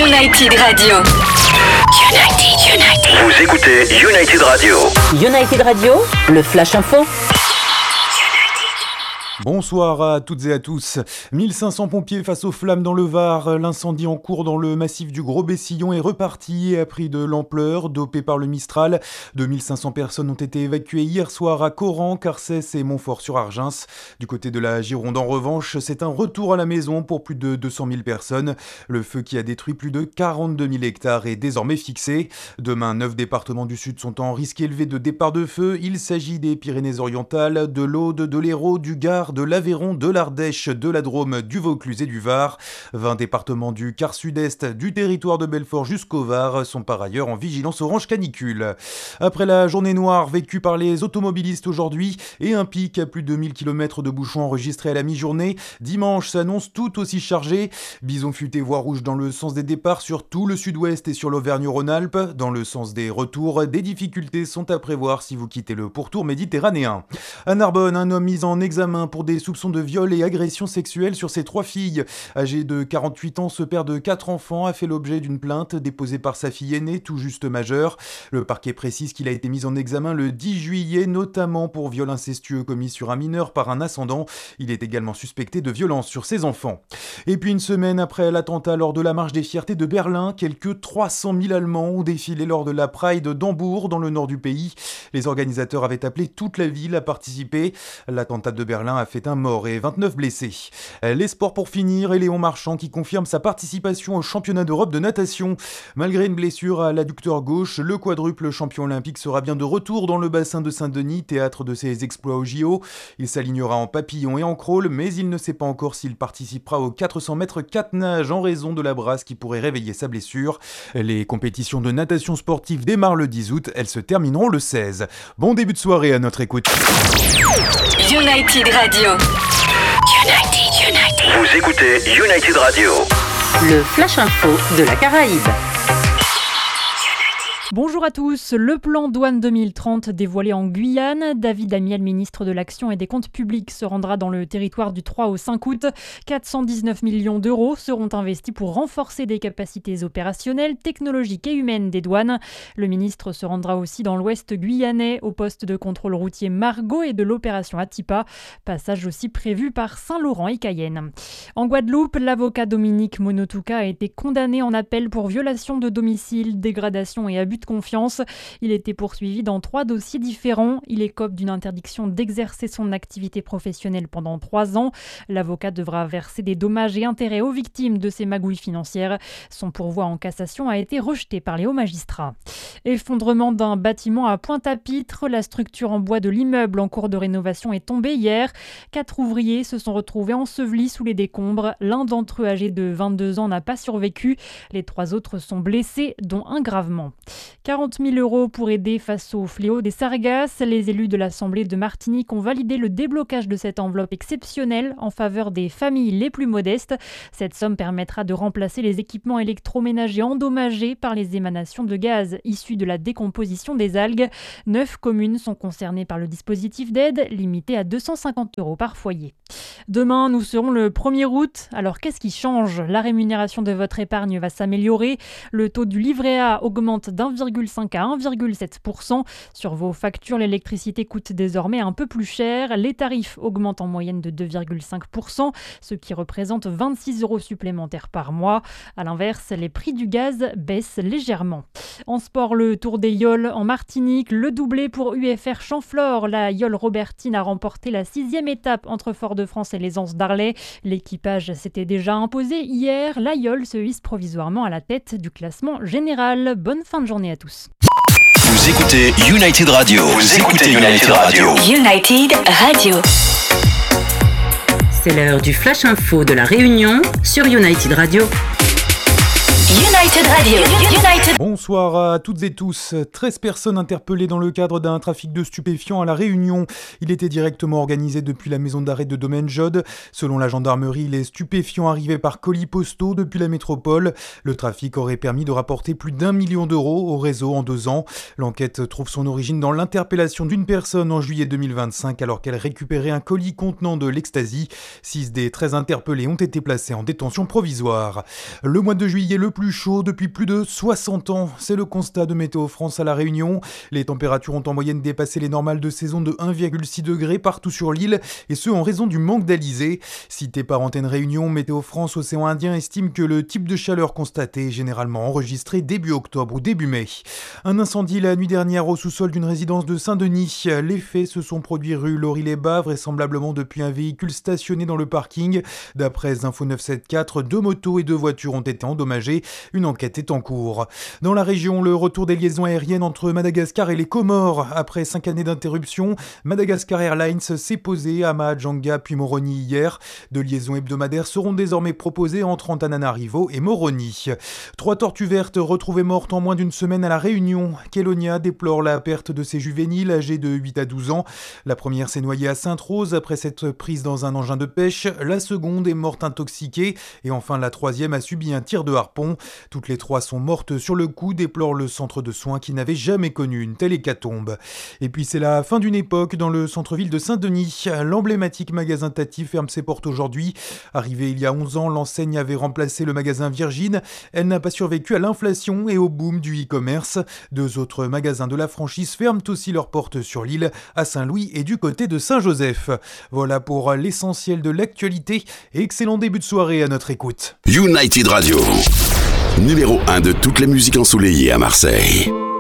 United Radio. United. Vous écoutez United Radio. United Radio, le Flash Info. Bonsoir à toutes et à tous. 1500 pompiers face aux flammes dans le Var. L'incendie en cours dans le massif du Gros-Bessillon est reparti et a pris de l'ampleur. Dopé par le Mistral, 2500 personnes ont été évacuées hier soir à Coran, Carcès et Montfort-sur-Argens. Du côté de la Gironde, en revanche, c'est un retour à la maison pour plus de 200 000 personnes. Le feu qui a détruit plus de 42 000 hectares est désormais fixé. Demain, 9 départements du Sud sont en risque élevé de départ de feu. Il s'agit des Pyrénées-Orientales, de l'Aude, de l'Hérault, du Gard, de l'Aveyron, de l'Ardèche, de la Drôme, du Vaucluse et du Var. 20 départements du quart sud-est, du territoire de Belfort jusqu'au Var sont par ailleurs en vigilance orange canicule. Après la journée noire vécue par les automobilistes aujourd'hui et un pic à plus de 1000 km de bouchons enregistrés à la mi-journée, dimanche s'annonce tout aussi chargé. Bison futé voie rouge dans le sens des départs sur tout le sud-ouest et sur l'Auvergne-Rhône-Alpes. Dans le sens des retours, des difficultés sont à prévoir si vous quittez le pourtour méditerranéen. À Narbonne, un homme mis en examen pour des soupçons de viol et agression sexuelle sur ses 3 filles. Âgé de 48 ans, ce père de 4 enfants a fait l'objet d'une plainte déposée par sa fille aînée, tout juste majeure. Le parquet précise qu'il a été mis en examen le 10 juillet, notamment pour viol incestueux commis sur un mineur par un ascendant. Il est également suspecté de violence sur ses enfants. Et puis une semaine après l'attentat lors de la marche des fiertés de Berlin, quelques 300 000 Allemands ont défilé lors de la Pride d'Hambourg, dans le nord du pays. Les organisateurs avaient appelé toute la ville à participer. L'attentat de Berlin a fait un mort et 29 blessés. Les sports pour finir, et Léon Marchand qui confirme sa participation au championnat d'Europe de natation. Malgré une blessure à l'adducteur gauche, le quadruple champion olympique sera bien de retour dans le bassin de Saint-Denis, théâtre de ses exploits au JO. Il s'alignera en papillon et en crawl, mais il ne sait pas encore s'il participera aux 400 mètres 4 nages en raison de la brasse qui pourrait réveiller sa blessure. Les compétitions de natation sportive démarrent le 10 août, elles se termineront le 16. Bon début de soirée à notre écoute. United Radio. United. Vous écoutez United Radio. Le Flash Info de la Caraïbe. Bonjour à tous. Le plan douane 2030 dévoilé en Guyane. David Amiel, ministre de l'Action et des Comptes publics, se rendra dans le territoire du 3 au 5 août. 419 millions d'euros seront investis pour renforcer des capacités opérationnelles, technologiques et humaines des douanes. Le ministre se rendra aussi dans l'ouest guyanais, au poste de contrôle routier Margot et de l'opération Atipa. Passage aussi prévu par Saint-Laurent et Cayenne. En Guadeloupe, l'avocat Dominique Monotuka a été condamné en appel pour violation de domicile, dégradation et abus de confiance. Il était poursuivi dans 3 dossiers différents. Il écope d'une interdiction d'exercer son activité professionnelle pendant 3 ans. L'avocat devra verser des dommages et intérêts aux victimes de ces magouilles financières. Son pourvoi en cassation a été rejeté par les hauts magistrats. Effondrement d'un bâtiment à Pointe-à-Pitre. La structure en bois de l'immeuble en cours de rénovation est tombée hier. 4 ouvriers se sont retrouvés ensevelis sous les décombres. L'un d'entre eux, âgé de 22 ans, n'a pas survécu. Les 3 autres sont blessés, dont un gravement. 40 000 € pour aider face au fléau des sargasses. Les élus de l'Assemblée de Martinique ont validé le déblocage de cette enveloppe exceptionnelle en faveur des familles les plus modestes. Cette somme permettra de remplacer les équipements électroménagers endommagés par les émanations de gaz issues de la décomposition des algues. 9 communes sont concernées par le dispositif d'aide, limité à 250 € par foyer. Demain, nous serons le 1er août. Alors qu'est-ce qui change ? La rémunération de votre épargne va s'améliorer. Le taux du livret A augmente d'1,5 à 1,7%. Sur vos factures, l'électricité coûte désormais un peu plus cher. Les tarifs augmentent en moyenne de 2,5%, ce qui représente 26 € supplémentaires par mois. À l'inverse, les prix du gaz baissent légèrement. En sport, le Tour des Yoles en Martinique, le doublé pour UFR Champflore. La Yole Robertine a remporté la 6e étape entre Fort-de-France et les Anses d'Arlay. L'équipage s'était déjà imposé hier. La Yole se hisse provisoirement à la tête du classement général. Bonne fin de journée à tous. Vous écoutez United Radio. Vous écoutez United Radio. United Radio. C'est l'heure du Flash Info de la Réunion sur United Radio. United Radio. United. Bonsoir à toutes et tous. 13 personnes interpellées dans le cadre d'un trafic de stupéfiants à La Réunion. Il était directement organisé depuis la maison d'arrêt de Domaine Jode. Selon la gendarmerie, les stupéfiants arrivaient par colis postaux depuis la métropole. Le trafic aurait permis de rapporter plus d'1 million d'euros au réseau en 2 ans. L'enquête trouve son origine dans l'interpellation d'une personne en juillet 2025 alors qu'elle récupérait un colis contenant de l'ecstasy. 6 des 13 interpellés ont été placés en détention provisoire. Le mois de juillet le plus chaud depuis plus de 60 ans. C'est le constat de Météo France à La Réunion. Les températures ont en moyenne dépassé les normales de saison de 1,6 degrés partout sur l'île, et ce en raison du manque d'alizés. Cité par Antenne Réunion, Météo France Océan Indien estime que le type de chaleur constaté est généralement enregistré début octobre ou début mai. Un incendie la nuit dernière au sous-sol d'une résidence de Saint-Denis. Les faits se sont produits rue Laurie-les-Bas, vraisemblablement depuis un véhicule stationné dans le parking. D'après Info 974, 2 motos et 2 voitures ont été endommagées. Une enquête est en cours. Dans la région, le retour des liaisons aériennes entre Madagascar et les Comores. Après 5 années d'interruption, Madagascar Airlines s'est posé à Mahajanga puis Moroni hier. 2 liaisons hebdomadaires seront désormais proposées entre Antananarivo et Moroni. 3 tortues vertes retrouvées mortes en moins d'une semaine à La Réunion. Kélonia déplore la perte de ses juvéniles âgés de 8 à 12 ans. La première s'est noyée à Sainte-Rose après s'être prise dans un engin de pêche. La seconde est morte intoxiquée. Et enfin, la troisième a subi un tir de harpon. Toutes les 3 sont mortes sur le coup, déplore le centre de soins qui n'avait jamais connu une telle hécatombe. Et puis c'est la fin d'une époque dans le centre-ville de Saint-Denis. L'emblématique magasin Tati ferme ses portes aujourd'hui. Arrivé il y a 11 ans, l'enseigne avait remplacé le magasin Virgin. Elle n'a pas survécu à l'inflation et au boom du e-commerce. 2 autres magasins de la franchise ferment aussi leurs portes sur l'île, à Saint-Louis et du côté de Saint-Joseph. Voilà pour l'essentiel de l'actualité. Excellent début de soirée à notre écoute. United Radio, numéro 1 de toutes les musiques ensoleillées à Marseille.